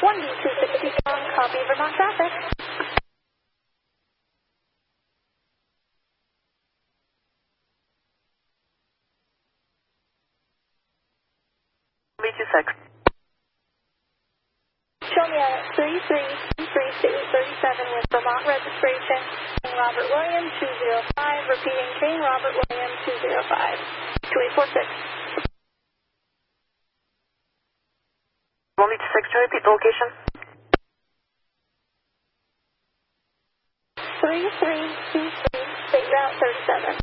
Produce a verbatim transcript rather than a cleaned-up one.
one D two sixty, copy Vermont traffic. B two six. Show me at three three three six three seven with Vermont registration. King Robert William two zero five. Repeating King Robert William two zero five. two eight four six. one B two six, can you repeat the location? three three two three, state route thirty-seven.